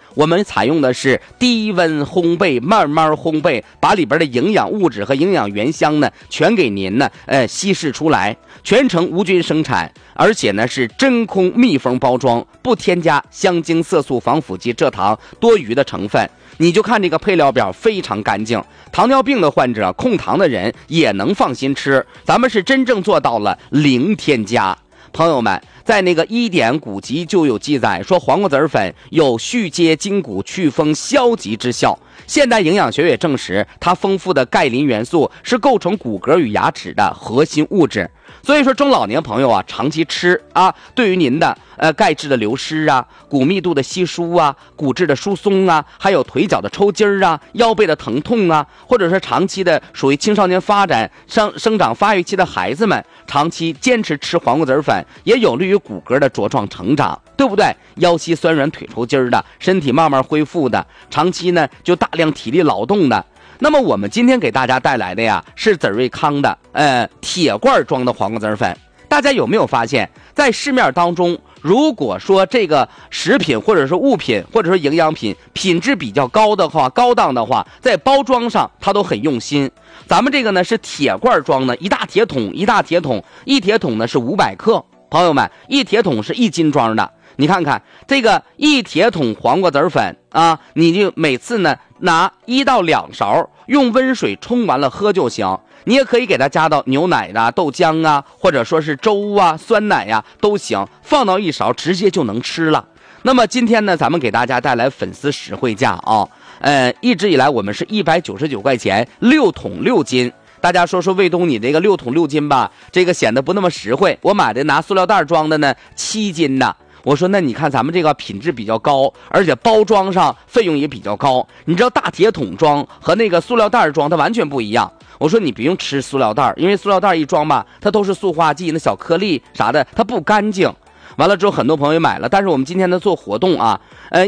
我们采用的是低温烘焙，慢慢烘焙，把里边的营养物质和营养原香呢全给您呢稀释出来，全程无菌生产，而且呢是真空密封包装，不添加香精、色素、防腐剂、蔗糖多余的成分。你就看这个配料表非常干净，糖尿病的患者、控糖的人也能放心吃，咱们是真正做到了零添加。朋友们，在那个医典古籍就有记载说，黄瓜籽粉有续接筋骨、祛风消疾之效。现代营养学也证实，它丰富的钙磷元素是构成骨骼与牙齿的核心物质。所以说中老年朋友啊，长期吃啊，对于您的钙质的流失啊、骨密度的稀疏啊、骨质的疏松啊，还有腿脚的抽筋儿啊、腰背的疼痛啊，或者是长期的属于青少年发展生长发育期的孩子们，长期坚持吃黄瓜籽粉，也有利于骨骼的茁壮成长，对不对？腰膝酸软、腿抽筋儿的，身体慢慢恢复的，长期呢就大量体力劳动的。那么我们今天给大家带来的呀，是籽瑞康的铁罐装的黄瓜籽粉。大家有没有发现，在市面当中，如果说这个食品或者是物品或者说营养品品质比较高的话、高档的话，在包装上它都很用心。咱们这个呢是铁罐装的，一大铁桶，一铁桶呢是500克。朋友们，一铁桶是1斤装的。你看看这个一铁桶黄瓜籽粉啊，你就每次呢拿1到2勺，用温水冲完了喝就行。你也可以给它加到牛奶啊、豆浆啊，或者说是粥啊、酸奶呀都行，放到1勺直接就能吃了。那么今天呢，咱们给大家带来粉丝实惠价啊，一直以来我们是199块钱，6桶6斤。大家说卫东，你这个6桶6斤吧，这个显得不那么实惠。我买的拿塑料袋装的呢，7斤的。我说那你看咱们这个品质比较高，而且包装上费用也比较高。你知道大铁桶装和那个塑料袋装它完全不一样。我说你不用吃塑料袋，因为塑料袋一装吧，它都是塑化剂，那小颗粒啥的它不干净。完了之后很多朋友买了，但是我们今天呢做活动啊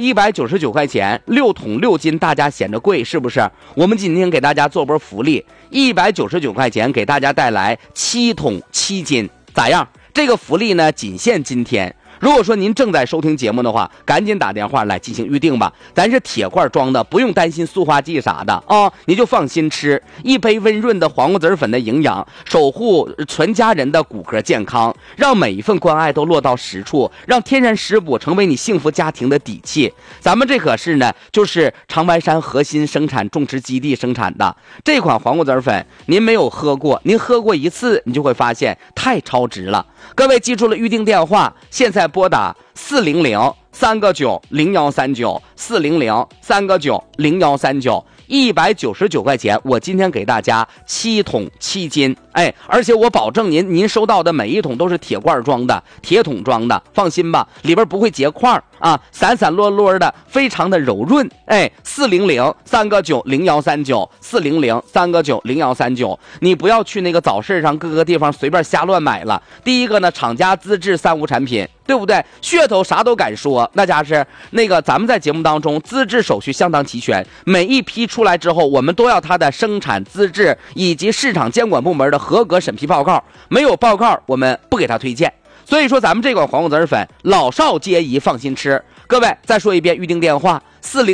，199块钱6桶6斤，大家显得贵是不是？我们今天给大家做波福利，199块钱给大家带来7桶7斤，咋样？这个福利呢仅限今天。如果说您正在收听节目的话，赶紧打电话来进行预定吧。咱是铁罐装的，不用担心塑化剂啥的啊，你就放心吃一杯温润的黄瓜籽粉的营养，守护全家人的骨骼健康，让每一份关爱都落到实处，让天然食补成为你幸福家庭的底气。咱们这可是呢，就是长白山核心生产种植基地生产的这款黄瓜籽粉，您没有喝过，您喝过一次，你就会发现太超值了。各位记住了预定电话，现在拨打400-3个9-0139，400-3个9-0139，199块钱，我今天给大家7桶7斤，而且我保证您收到的每一桶都是铁罐装的，铁桶装的，放心吧，里边不会结块啊，散散落落的，非常的柔润。400-3个9-0139，400-3个9-0139，你不要去那个早市上各个地方随便瞎乱买了。第一个呢，厂家资质3无产品，对不对？噱头啥都敢说，那家是那个咱们在节目当中资质手续相当齐全，每一批出来之后，我们都要它的生产资质以及市场监管部门的合格审批报告，没有报告我们不给他推荐。所以说咱们这款黄瓜籽粉老少皆宜，放心吃。各位再说一遍预定电话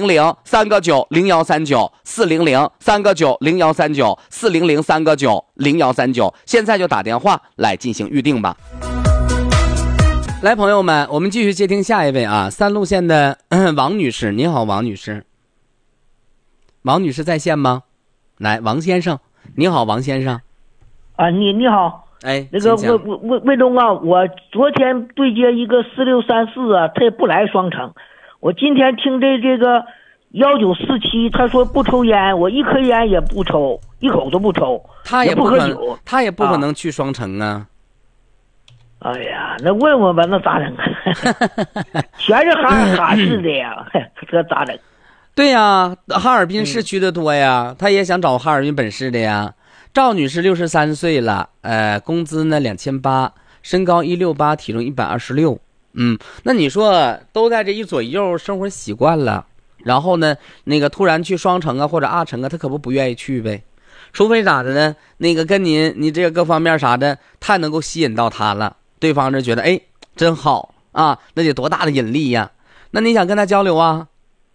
，400-3个9-0139，400-3个9-0139，400-3个9-0139，现在就打电话来进行预定吧。来，朋友们，我们继续接听下一位啊，三路线的王女士，你好，王女士。王女士在线吗？来，王先生，你好，王先生。 啊，你好。那个魏东啊，我昨天对接一个4634啊，他也不来双城。我今天听这个1947，他说不抽烟，我一颗烟也不抽，一口都不抽， 他也不喝酒， 他也不可能去双城啊。 哎呀，那问问吧，那咋整？全是哈市的呀，这咋整？ 对呀，哈尔滨市区的多呀，他也想找哈尔滨本市的呀。赵女士63岁了，工资呢2800，身高168，体重126。那你说都在这一左一右生活习惯了，然后呢，那个突然去双城啊或者阿城啊，他可不愿意去呗。除非咋的呢？那个跟你这个各方面啥的太能够吸引到他了，对方就觉得真好啊，那得多大的引力呀？那你想跟他交流啊，